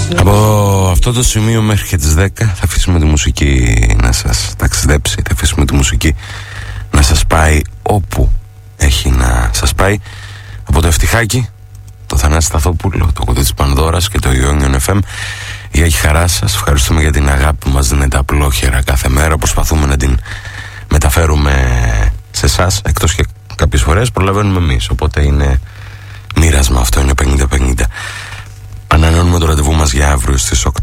Από αυτό το σημείο μέχρι και τις 10 θα αφήσουμε τη μουσική να σας ταξιδέψει, θα αφήσουμε τη μουσική να σας πάει όπου έχει να σας πάει. Από το Ευτυχάκι, το Θανάση Σταθόπουλο, το κοντό της Πανδώρας και το Ιόνιον FM, για η χαρά σας. Ευχαριστούμε για την αγάπη που μας δίνετε απλόχερα κάθε μέρα. Προσπαθούμε να την μεταφέρουμε σε εσάς, εκτός και κάποιες φορές προλαβαίνουμε εμείς, οπότε είναι μοίρασμα αυτό, είναι 50-50. Ανανεώνουμε το ραντεβού μας για αύριο στις